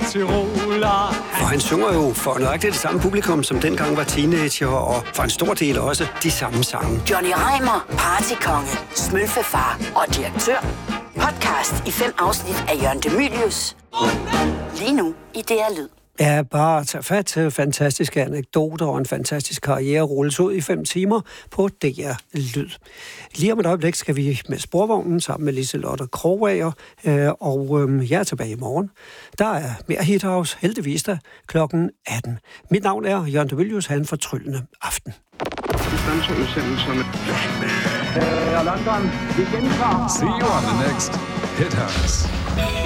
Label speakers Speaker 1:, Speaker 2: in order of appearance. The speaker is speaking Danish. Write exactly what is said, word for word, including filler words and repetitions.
Speaker 1: Tiroler.
Speaker 2: Og han synger jo for nøjagtigt det samme publikum, som dengang var teenager, og for en stor del også de samme sange.
Speaker 3: Johnny Reimer, partykonge, smølfefar og direktør. Podcast i fem afsnit af Jørgen De Mylius. Lige nu i D R Lyd.
Speaker 2: Ja, bare tage fat til fantastiske anekdoter og en fantastisk karriere rulles ud i fem timer på D R Lyd. Lige om et øjeblik skal vi med sporvognen sammen med Liselotte Krogager, øh, og øh, jeg er tilbage i morgen. Der er mere Hithouse, heldigvis da, klokken atten. Mit navn er Jørgen De Mylius, han fortryllende aften.
Speaker 4: See you on the next Hithouse.